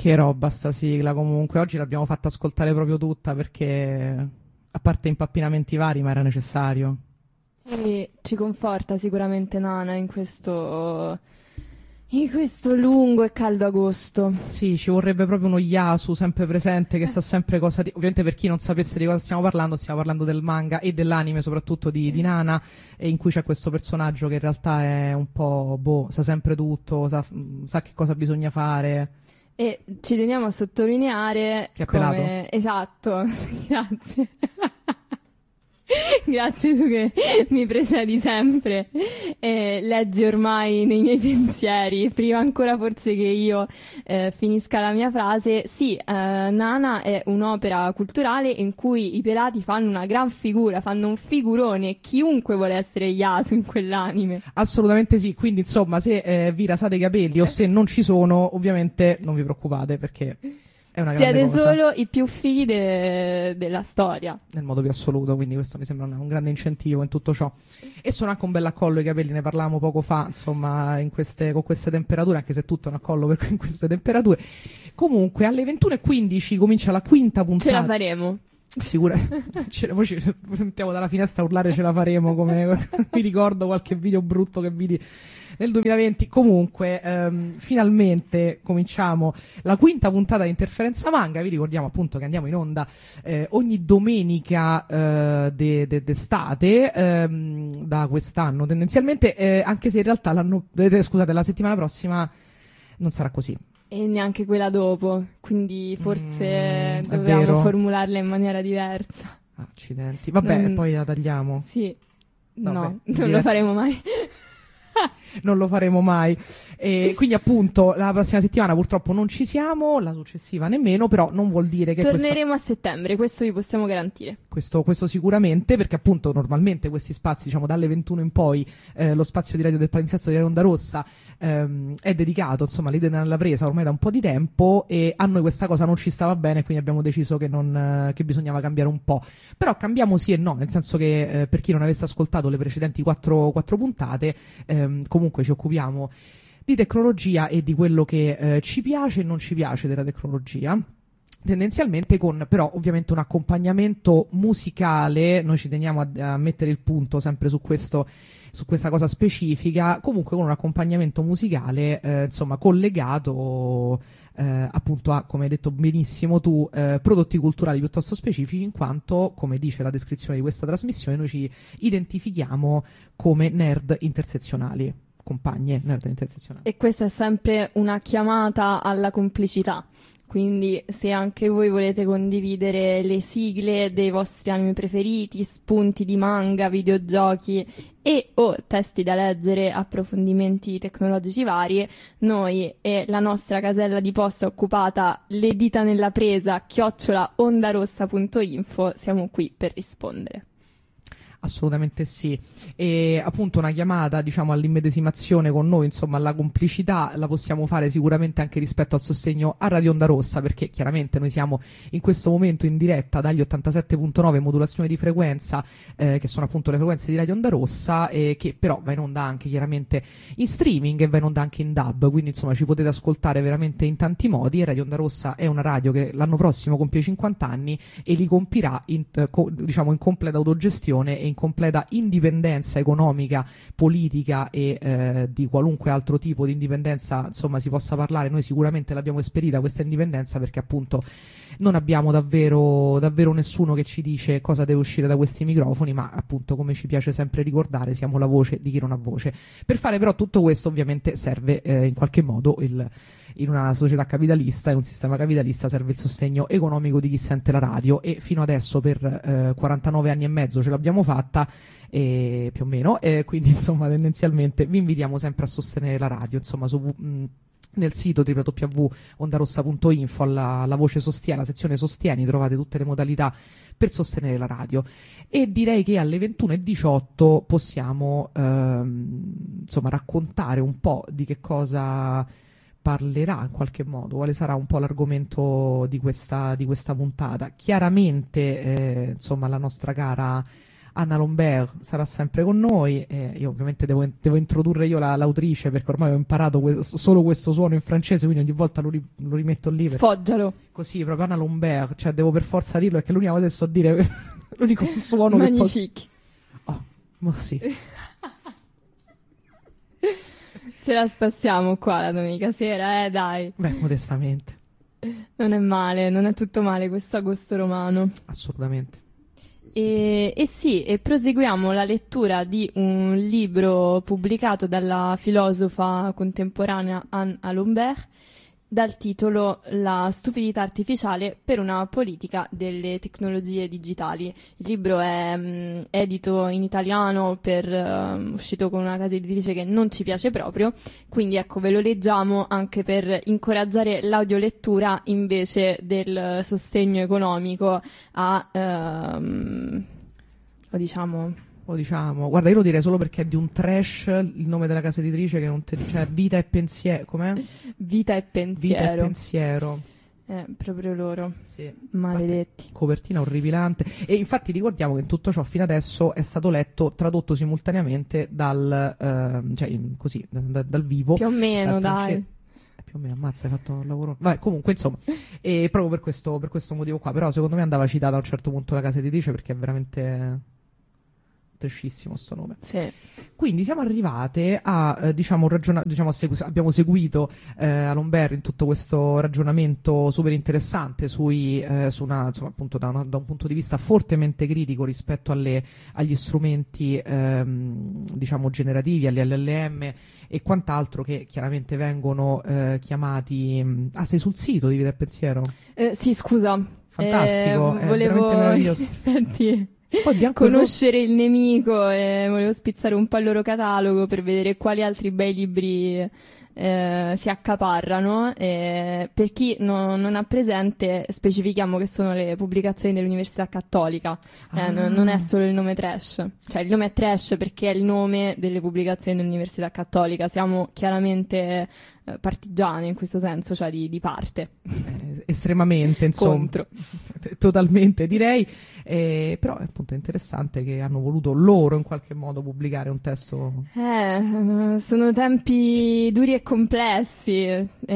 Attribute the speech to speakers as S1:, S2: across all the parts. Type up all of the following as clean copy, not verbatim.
S1: Che roba sta sigla comunque. Oggi l'abbiamo fatta ascoltare proprio tutta perché, a parte impappinamenti vari, ma era necessario.
S2: Ci conforta sicuramente Nana in questo lungo e caldo agosto.
S1: Sì, ci vorrebbe proprio uno Yasu sempre presente che sa sempre cosa ovviamente per chi non sapesse di cosa stiamo parlando del manga e dell'anime soprattutto di Nana, e in cui c'è questo personaggio che in realtà è un po', boh, sa sempre tutto, sa che cosa bisogna fare.
S2: E ci teniamo a sottolineare
S1: Che è
S2: come...
S1: pelato.
S2: Esatto, grazie. Grazie, tu che mi precedi sempre e leggi ormai nei miei pensieri, prima ancora forse che io finisca la mia frase. Sì, Nana è un'opera culturale in cui i pelati fanno una gran figura, fanno un figurone, chiunque vuole essere Yasu in quell'anime.
S1: Assolutamente sì, quindi insomma se vi rasate i capelli o se non ci sono, ovviamente non vi preoccupate perché è una grande
S2: Siete
S1: cosa.
S2: solo i più fighi della storia.
S1: Nel modo più assoluto, quindi questo mi sembra un grande incentivo in tutto ciò. E sono anche un bel accollo i capelli, ne parlavamo poco fa, insomma, con queste temperature, anche se tutto è un accollo per in queste temperature. Comunque, alle 21:15 comincia la quinta puntata.
S2: Ce la faremo.
S1: Sicura, poi ci sentiamo dalla finestra urlare ce la faremo, come mi ricordo qualche video brutto che vidi nel 2020. Comunque, finalmente cominciamo la quinta puntata di Interferenza Manga. Vi ricordiamo appunto che andiamo in onda ogni domenica d'estate da quest'anno tendenzialmente, anche se in realtà la settimana prossima non sarà così.
S2: E neanche quella dopo, quindi forse
S1: È
S2: dobbiamo
S1: vero.
S2: formularla in maniera diversa.
S1: Accidenti. Vabbè, poi la tagliamo.
S2: Sì,
S1: Vabbè,
S2: no, non lo faremo mai.
S1: Non lo faremo mai. E quindi appunto la prossima settimana purtroppo non ci siamo, la successiva nemmeno, però non vuol dire che
S2: torneremo a settembre, questo vi possiamo garantire.
S1: Questo sicuramente, perché appunto normalmente questi spazi, diciamo dalle 21 in poi, lo spazio di radio del palinsesto di Radio Onda Rossa è dedicato, insomma, all'idea della presa ormai da un po' di tempo, e a noi questa cosa non ci stava bene, quindi abbiamo deciso che bisognava cambiare un po'. Però cambiamo sì e no, nel senso che per chi non avesse ascoltato le precedenti quattro puntate, comunque ci occupiamo di tecnologia e di quello che ci piace e non ci piace della tecnologia. Tendenzialmente con però ovviamente un accompagnamento musicale, noi ci teniamo a mettere il punto sempre su questa cosa specifica, comunque con un accompagnamento musicale insomma collegato appunto a, come hai detto benissimo tu, prodotti culturali piuttosto specifici, in quanto, come dice la descrizione di questa trasmissione, noi ci identifichiamo come nerd intersezionali, compagne nerd intersezionali.
S2: E questa è sempre una chiamata alla complicità. Quindi se anche voi volete condividere le sigle dei vostri anime preferiti, spunti di manga, videogiochi e o testi da leggere, approfondimenti tecnologici vari, noi e la nostra casella di posta occupata le dita nella presa @ondarossa.info siamo qui per rispondere.
S1: Assolutamente sì, e appunto una chiamata, diciamo, all'immedesimazione con noi, insomma alla complicità, la possiamo fare sicuramente anche rispetto al sostegno a Radio Onda Rossa, perché chiaramente noi siamo in questo momento in diretta dagli 87.9 modulazione di frequenza, che sono appunto le frequenze di Radio Onda Rossa, che però va in onda anche chiaramente in streaming e va in onda anche in DAB, quindi insomma ci potete ascoltare veramente in tanti modi. E Radio Onda Rossa è una radio che l'anno prossimo compie 50 anni e li compirà diciamo in completa autogestione e in completa indipendenza economica, politica e di qualunque altro tipo di indipendenza insomma si possa parlare. Noi sicuramente l'abbiamo esperita questa indipendenza, perché appunto non abbiamo davvero nessuno che ci dice cosa deve uscire da questi microfoni, ma appunto, come ci piace sempre ricordare, siamo la voce di chi non ha voce. Per fare però tutto questo ovviamente serve in qualche modo in una società capitalista, in un sistema capitalista, serve il sostegno economico di chi sente la radio, e fino adesso per 49 anni e mezzo ce l'abbiamo fatta, più o meno, quindi insomma tendenzialmente vi invitiamo sempre a sostenere la radio, insomma nel sito www.ondarossa.info alla voce sostieni, alla sezione sostieni, trovate tutte le modalità per sostenere la radio. E direi che alle 21:18 possiamo insomma raccontare un po' di che cosa parlerà in qualche modo, quale sarà un po' l'argomento di questa puntata. Chiaramente insomma la nostra cara Anna Lombert sarà sempre con noi. Io ovviamente devo introdurre io l'autrice, perché ormai ho imparato solo questo suono in francese, quindi ogni volta lo rimetto lì.
S2: Sfoggialo.
S1: Così, proprio Anna Lombert, cioè devo per forza dirlo, perché è l'unica cosa che so dire, l'unico suono
S2: Magnifique.
S1: che posso... Oh, ma sì.
S2: Ce la spassiamo qua la domenica sera, dai.
S1: Beh, modestamente.
S2: Non è male, non è tutto male questo agosto romano.
S1: Assolutamente.
S2: E sì, e proseguiamo la lettura di un libro pubblicato dalla filosofa contemporanea Anne Lombert dal titolo La stupidità artificiale per una politica delle tecnologie digitali. Il libro è edito in italiano, uscito con una casa editrice che non ci piace proprio, quindi ecco, ve lo leggiamo anche per incoraggiare l'audiolettura invece del sostegno economico
S1: guarda, io lo direi solo perché è di un trash il nome della casa editrice che non te cioè Vita e Pensiero, com'è?
S2: Vita e Pensiero.
S1: Vita e Pensiero.
S2: Proprio loro.
S1: Sì.
S2: Maledetti.
S1: Copertina orripilante. E infatti ricordiamo che in tutto ciò fino adesso è stato letto, tradotto simultaneamente dal vivo.
S2: Più o meno, dai.
S1: Più o meno, ammazza, hai fatto un lavoro. Vabbè, comunque, insomma, e proprio per questo motivo qua. Però secondo me andava citata a un certo punto la casa editrice, perché è veramente trashissimo sto nome.
S2: Sì.
S1: Quindi siamo arrivate a abbiamo seguito Lombert in tutto questo ragionamento super interessante appunto da un punto di vista fortemente critico rispetto agli strumenti generativi, agli LLM e quant'altro, che chiaramente vengono chiamati. Sei sul sito di Vita e Pensiero?
S2: Sì, scusa.
S1: Fantastico, è veramente meraviglioso.
S2: Effetti, conoscere il nemico, e volevo spizzare un po' il loro catalogo per vedere quali altri bei libri si accaparrano. Per chi non ha presente, specifichiamo che sono le pubblicazioni dell'Università Cattolica. Non è solo il nome trash, cioè il nome è trash perché è il nome delle pubblicazioni dell'Università Cattolica. Siamo chiaramente partigiani in questo senso, cioè di parte.
S1: Estremamente, insomma.
S2: Contro.
S1: Totalmente, direi. Però è appunto interessante che hanno voluto loro in qualche modo pubblicare un testo.
S2: Sono tempi duri e complessi.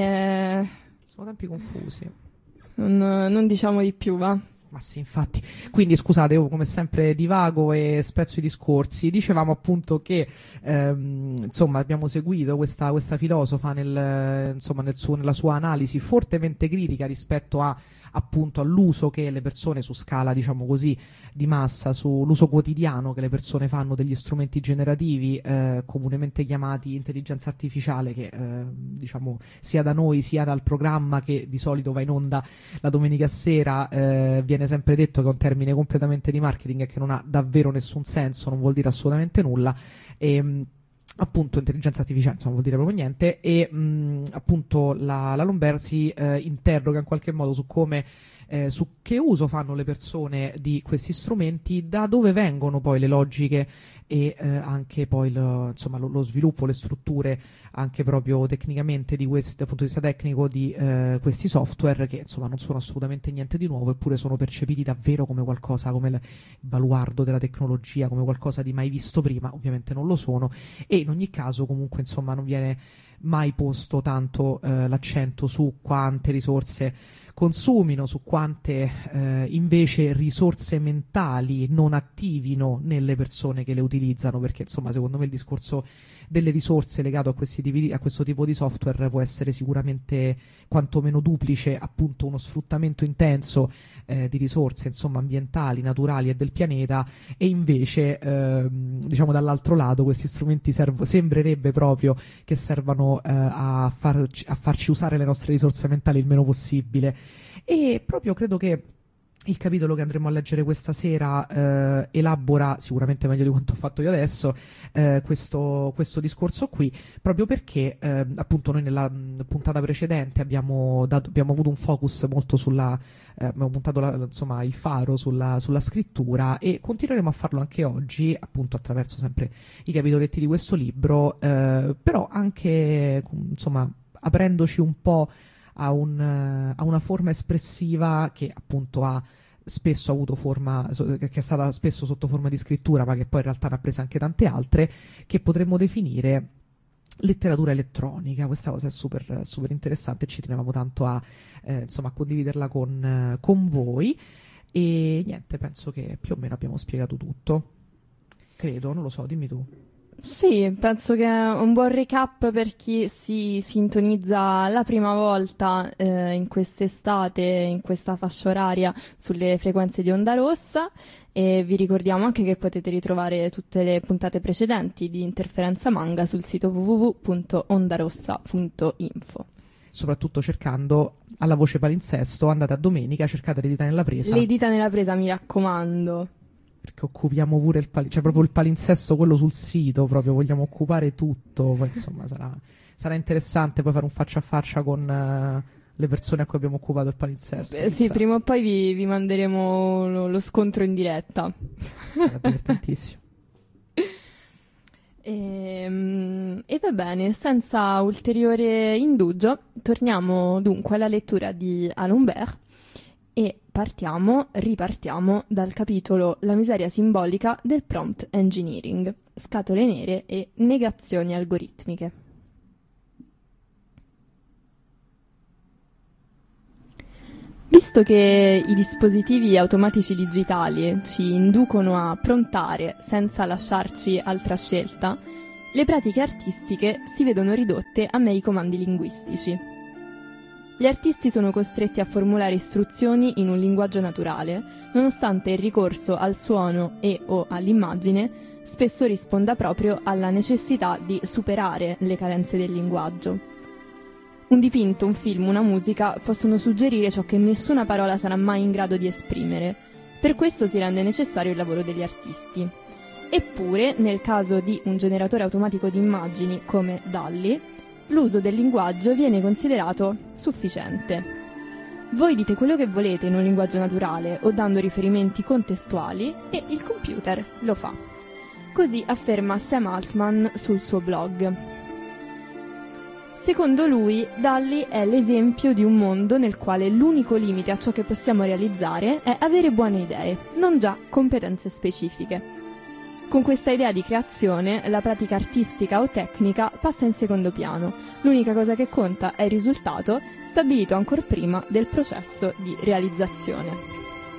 S1: Sono tempi confusi.
S2: Non diciamo di più, va?
S1: Ma sì, infatti. Quindi scusate, io come sempre divago e spezzo i discorsi. Dicevamo appunto che abbiamo seguito questa filosofa nella sua analisi fortemente critica rispetto appunto all'uso che le persone su scala, diciamo così, di massa, sull'uso quotidiano che le persone fanno degli strumenti generativi comunemente chiamati intelligenza artificiale, che sia da noi sia dal programma che di solito va in onda la domenica sera viene sempre detto che è un termine completamente di marketing e che non ha davvero nessun senso, non vuol dire assolutamente nulla. Appunto intelligenza artificiale, insomma, vuol dire proprio niente. E appunto la Lombert si interroga in qualche modo su come su che uso fanno le persone di questi strumenti, da dove vengono poi le logiche e anche poi lo sviluppo, le strutture anche proprio tecnicamente dal punto di vista tecnico di questi software, che insomma non sono assolutamente niente di nuovo, eppure sono percepiti davvero come qualcosa, come il baluardo della tecnologia, come qualcosa di mai visto prima. Ovviamente non lo sono, e in ogni caso comunque insomma non viene mai posto tanto l'accento su quante risorse consumino, su quante invece risorse mentali non attivino nelle persone che le utilizzano, perché insomma secondo me il discorso delle risorse legato a questo tipo di software può essere sicuramente quantomeno duplice, appunto uno sfruttamento intenso di risorse insomma ambientali, naturali e del pianeta, e invece dall'altro lato questi strumenti sembrerebbe proprio che servano a farci usare le nostre risorse mentali il meno possibile. E proprio credo che il capitolo che andremo a leggere questa sera elabora sicuramente meglio di quanto ho fatto io adesso questo discorso qui, proprio perché appunto noi nella puntata precedente abbiamo avuto un focus molto abbiamo puntato il faro sulla scrittura, e continueremo a farlo anche oggi, appunto attraverso sempre i capitoletti di questo libro, però anche insomma aprendoci un po' a una forma espressiva che appunto ha spesso ha avuto forma, che è stata spesso sotto forma di scrittura, ma che poi in realtà ne ha prese anche tante altre, che potremmo definire letteratura elettronica. Questa cosa è super, super interessante e ci tenevamo tanto a, insomma, a condividerla con voi. E niente, penso che più o meno abbiamo spiegato tutto. Credo, non lo so, dimmi tu.
S2: Sì, penso che è un buon recap per chi si sintonizza la prima volta in quest'estate, in questa fascia oraria, sulle frequenze di Onda Rossa, e vi ricordiamo anche che potete ritrovare tutte le puntate precedenti di Interferenza Manga sul sito www.ondarossa.info.
S1: Soprattutto cercando alla voce palinsesto, andate a domenica, cercate l'edita nella presa.
S2: L'edita nella presa, mi raccomando.
S1: Perché occupiamo pure cioè proprio il palinsesto, quello sul sito, proprio vogliamo occupare tutto. Poi, insomma, sarà interessante poi fare un faccia a faccia con le persone a cui abbiamo occupato il palinsesto.
S2: Sì, prima o poi vi manderemo lo scontro in diretta.
S1: Sarà divertentissimo.
S2: E va bene, senza ulteriore indugio, torniamo dunque alla lettura di Alain Humbert e ripartiamo dal capitolo La miseria simbolica del prompt engineering, scatole nere e negazioni algoritmiche. Visto che i dispositivi automatici digitali ci inducono a prontare senza lasciarci altra scelta, le pratiche artistiche si vedono ridotte a meri comandi linguistici. Gli artisti sono costretti a formulare istruzioni in un linguaggio naturale, nonostante il ricorso al suono o all'immagine spesso risponda proprio alla necessità di superare le carenze del linguaggio. Un dipinto, un film, una musica possono suggerire ciò che nessuna parola sarà mai in grado di esprimere. Per questo si rende necessario il lavoro degli artisti. Eppure, nel caso di un generatore automatico di immagini come DALL-E, l'uso del linguaggio viene considerato sufficiente. Voi dite quello che volete in un linguaggio naturale o dando riferimenti contestuali e il computer lo fa. Così afferma Sam Altman sul suo blog. Secondo lui, DALL-E è l'esempio di un mondo nel quale l'unico limite a ciò che possiamo realizzare è avere buone idee, non già competenze specifiche. Con questa idea di creazione, la pratica artistica o tecnica passa in secondo piano. L'unica cosa che conta è il risultato, stabilito ancor prima del processo di realizzazione.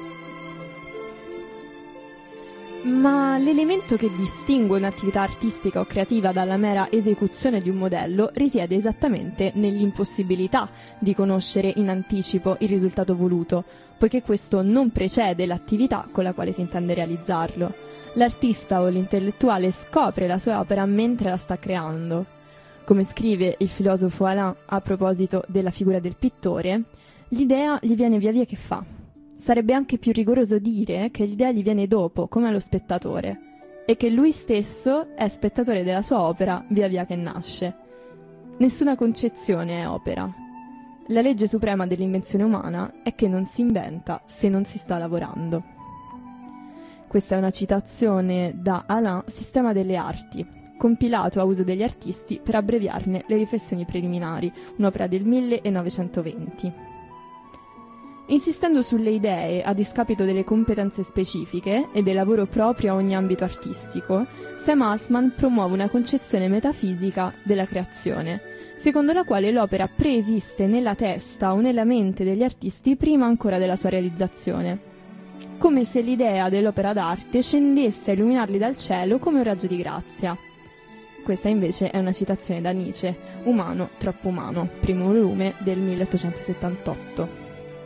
S2: Ma l'elemento che distingue un'attività artistica o creativa dalla mera esecuzione di un modello risiede esattamente nell'impossibilità di conoscere in anticipo il risultato voluto, poiché questo non precede l'attività con la quale si intende realizzarlo. L'artista o l'intellettuale scopre la sua opera mentre la sta creando. Come scrive il filosofo Alain a proposito della figura del pittore, l'idea gli viene via via che fa. Sarebbe anche più rigoroso dire che l'idea gli viene dopo, come allo spettatore, e che lui stesso è spettatore della sua opera via via che nasce. Nessuna concezione è opera. La legge suprema dell'invenzione umana è che non si inventa se non si sta lavorando. Questa è una citazione da Alain, Sistema delle arti, compilato a uso degli artisti per abbreviarne le riflessioni preliminari, un'opera del 1920. Insistendo sulle idee a discapito delle competenze specifiche e del lavoro proprio a ogni ambito artistico, Sam Altman promuove una concezione metafisica della creazione, secondo la quale l'opera preesiste nella testa o nella mente degli artisti prima ancora della sua realizzazione, come se l'idea dell'opera d'arte scendesse a illuminarli dal cielo come un raggio di grazia. Questa invece è una citazione da Nietzsche, Umano, troppo umano, primo volume del 1878.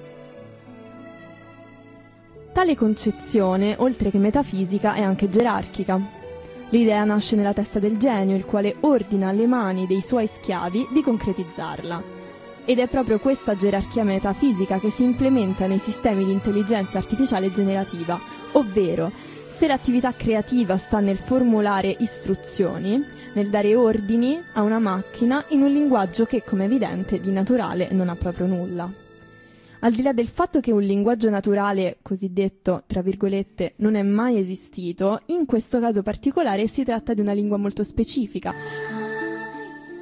S2: Tale concezione, oltre che metafisica, è anche gerarchica. L'idea nasce nella testa del genio, il quale ordina alle mani dei suoi schiavi di concretizzarla. Ed è proprio questa gerarchia metafisica che si implementa nei sistemi di intelligenza artificiale generativa, ovvero, se l'attività creativa sta nel formulare istruzioni, nel dare ordini a una macchina in un linguaggio che, come è evidente, di naturale non ha proprio nulla. Al di là del fatto che un linguaggio naturale, cosiddetto, tra virgolette, non è mai esistito, in questo caso particolare si tratta di una lingua molto specifica,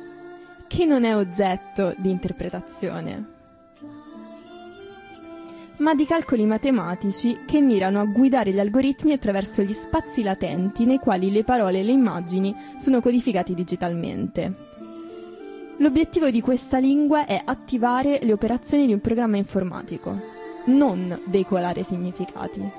S2: che non è oggetto di interpretazione. ma di calcoli matematici che mirano a guidare gli algoritmi attraverso gli spazi latenti nei quali le parole e le immagini sono codificati digitalmente. L'obiettivo di questa lingua è attivare le operazioni di un programma informatico, non veicolare significati.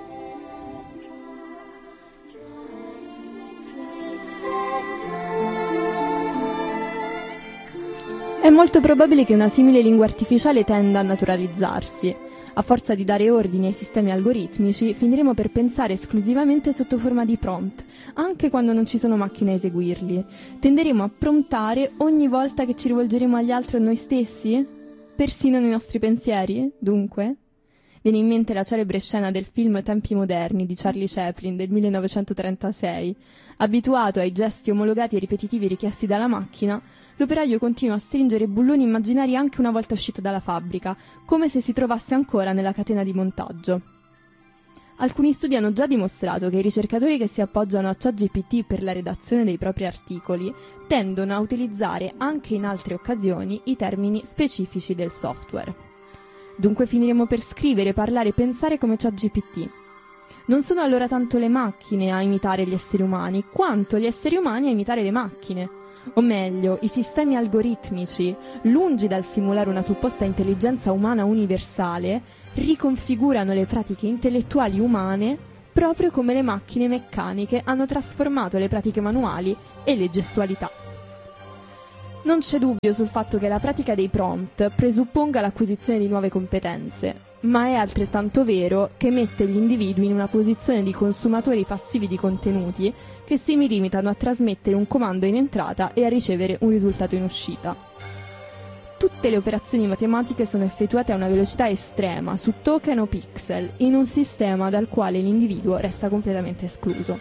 S2: È molto probabile che una simile lingua artificiale tenda a naturalizzarsi. A forza di dare ordini ai sistemi algoritmici, finiremo per pensare esclusivamente sotto forma di prompt, anche quando non ci sono macchine a eseguirli. Tenderemo a promptare ogni volta che ci rivolgeremo agli altri o a noi stessi? Persino nei nostri pensieri, dunque? Viene in mente la celebre scena del film Tempi moderni di Charlie Chaplin del 1936. Abituato ai gesti omologati e ripetitivi richiesti dalla macchina, l'operaio continua a stringere bulloni immaginari anche una volta uscito dalla fabbrica, come se si trovasse ancora nella catena di montaggio. Alcuni studi hanno già dimostrato che i ricercatori che si appoggiano a ChatGPT per la redazione dei propri articoli tendono a utilizzare anche in altre occasioni i termini specifici del software. Dunque finiremo per scrivere, parlare e pensare come ChatGPT. Non sono allora tanto le macchine a imitare gli esseri umani, quanto gli esseri umani a imitare le macchine. O meglio, i sistemi algoritmici, lungi dal simulare una supposta intelligenza umana universale, riconfigurano le pratiche intellettuali umane proprio come le macchine meccaniche hanno trasformato le pratiche manuali e le gestualità. Non c'è dubbio sul fatto che la pratica dei prompt presupponga l'acquisizione di nuove competenze, ma è altrettanto vero che mette gli individui in una posizione di consumatori passivi di contenuti che si limitano a trasmettere un comando in entrata e a ricevere un risultato in uscita. Tutte le operazioni matematiche sono effettuate a una velocità estrema su token o pixel, in un sistema dal quale l'individuo resta completamente escluso.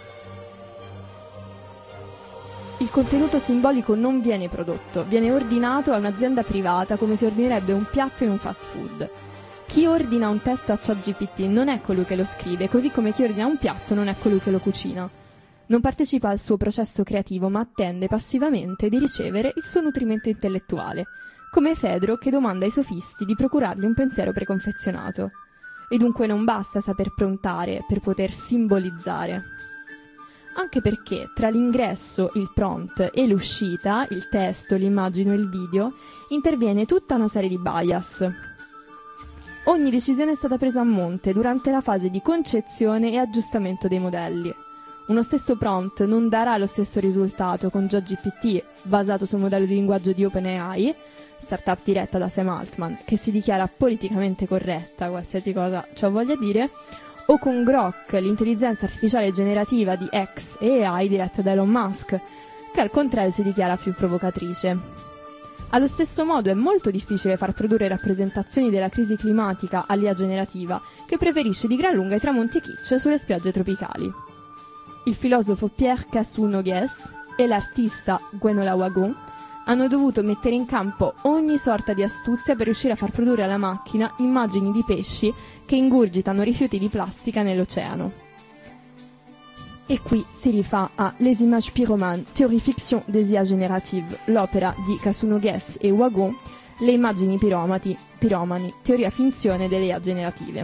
S2: Il contenuto simbolico non viene prodotto, viene ordinato a un'azienda privata come si ordinerebbe un piatto in un fast food. Chi ordina un testo a ChatGPT non è colui che lo scrive, così come chi ordina un piatto non è colui che lo cucina. Non partecipa al suo processo creativo, ma attende passivamente di ricevere il suo nutrimento intellettuale, come Fedro che domanda ai sofisti di procurargli un pensiero preconfezionato. E dunque non basta saper prontare per poter simbolizzare. Anche perché tra l'ingresso, il prompt, e l'uscita, il testo, l'immagine o il video, interviene tutta una serie di bias. Ogni decisione è stata presa a monte durante la fase di concezione e aggiustamento dei modelli. Uno stesso prompt non darà lo stesso risultato con ChatGPT basato sul modello di linguaggio di OpenAI, startup diretta da Sam Altman, che si dichiara politicamente corretta, qualsiasi cosa ciò voglia dire, o con Grok, l'intelligenza artificiale generativa di X e AI diretta da Elon Musk, che al contrario si dichiara più provocatrice. Allo stesso modo è molto difficile far produrre rappresentazioni della crisi climatica all'IA generativa, che preferisce di gran lunga i tramonti kitsch sulle spiagge tropicali. Il filosofo Pierre Casou-Nogues e l'artista Gwenola Wagon hanno dovuto mettere in campo ogni sorta di astuzia per riuscire a far produrre alla macchina immagini di pesci che ingurgitano rifiuti di plastica nell'oceano. E qui si rifà a Les Images Pyromanes, Théorie Fiction des IA Génératives, l'opera di Casou-Nogues e Wagon, Le immagini piromani, teoria finzione delle IA generative.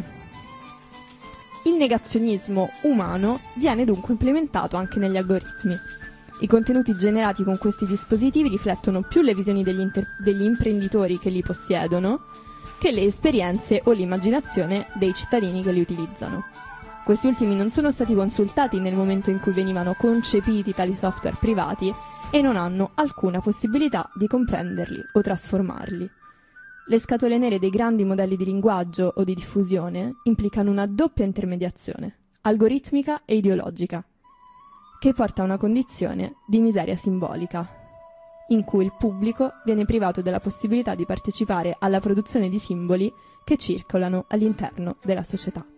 S2: Il negazionismo umano viene dunque implementato anche negli algoritmi. I contenuti generati con questi dispositivi riflettono più le visioni degli imprenditori che li possiedono che le esperienze o l'immaginazione dei cittadini che li utilizzano. Questi ultimi non sono stati consultati nel momento in cui venivano concepiti tali software privati e non hanno alcuna possibilità di comprenderli o trasformarli. Le scatole nere dei grandi modelli di linguaggio o di diffusione implicano una doppia intermediazione, algoritmica e ideologica, che porta a una condizione di miseria simbolica, in cui il pubblico viene privato della possibilità di partecipare alla produzione di simboli che circolano all'interno della società.